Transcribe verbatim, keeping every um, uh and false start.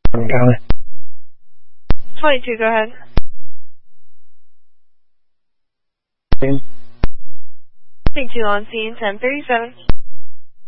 County. twenty-two, go ahead. Take two on scene, ten thirty-seven.